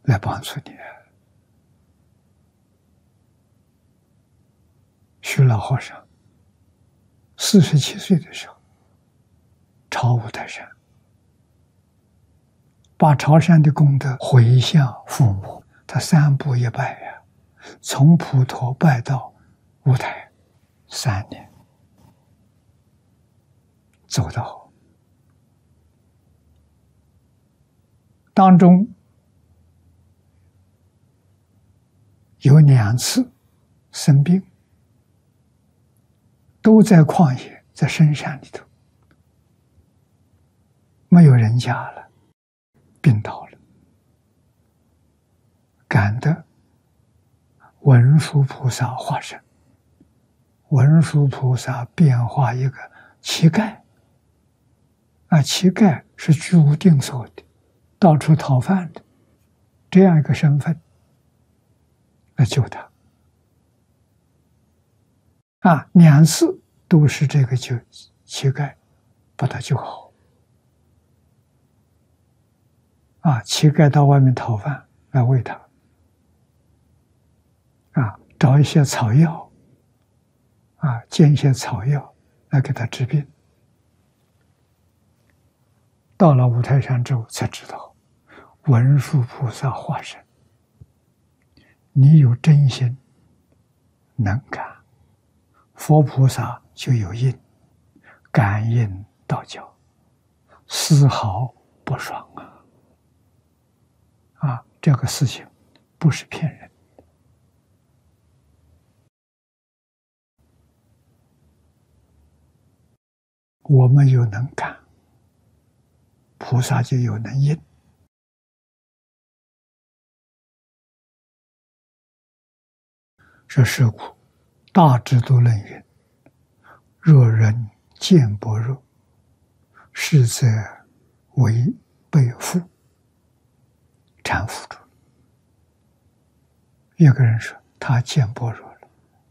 来帮助你。徐老和尚47岁的时候，朝五台山，把朝山的功德回向父母，他3步一拜呀，从普陀拜到五台3年，走得好。当中有2次生病，都在旷野，在深山里头，没有人家了，病倒了，感得文殊菩萨化身。文殊菩萨变化一个乞丐，乞丐是居无定所的，到处讨饭的，这样一个身份来救他。2次都是这个乞丐把他救好。乞丐到外面讨饭来喂他，找一些草药，煎一些草药来给他治病。到了五台山之后才知道，文殊菩萨化身，你有真心能感，佛菩萨就有应，感应道交，丝毫不爽这个事情不是骗人。我们有能感，菩萨就有能应。这是故大智度论云：若人见般若，是则为被缚缠缚住。一个人说他见般若了，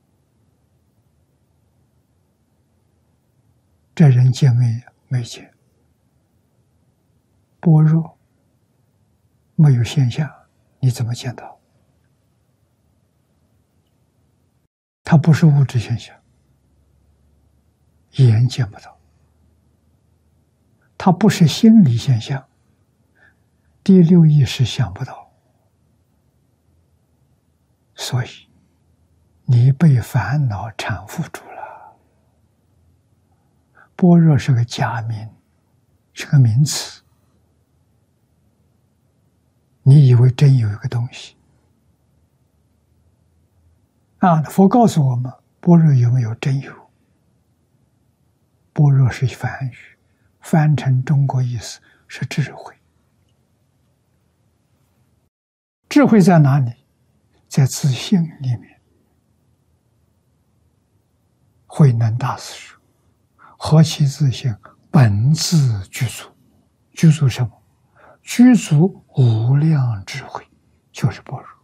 这人见没见？般若没有现象，你怎么见到？它不是物质现象，眼见不到；它不是心理现象，第6意识想不到。所以你被烦恼缠缚住了。般若是个假名，是个名词，你以为真有一个东西佛告诉我们，般若有没有？真有。般若是梵语，翻成中国意思是智慧。智慧在哪里？在自性里面。慧能大师说：何其自性，本自具足。具足什么？具足无量智慧，就是般若。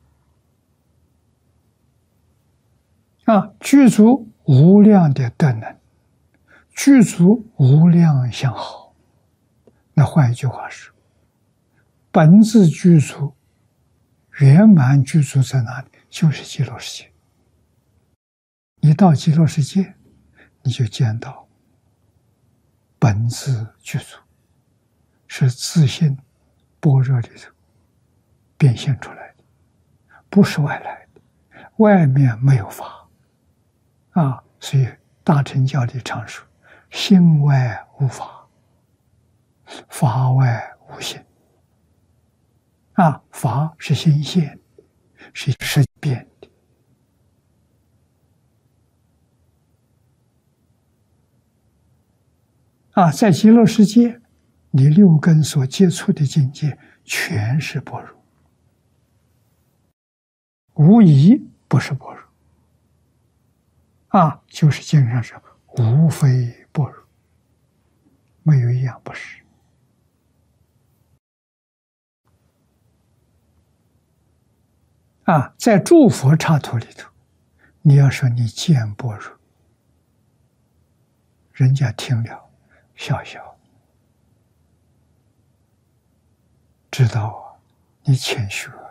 具足无量的德能，具足无量相好。那换一句话说，本自具足，圆满具足在哪里？就是极乐世界。你到极乐世界，你就见到本自具足，是自性般若里头变现出来的，不是外来的，外面没有法所以大乘教里常说：心外无法，法外无心。法是心现，是识变的。在极乐世界，你6根所接触的境界全是般若，无疑不是般若。就是经上说无非般若，没有一样不是。在诸佛刹土里头，你要说你见般若，人家听了笑笑，知道你谦虚了。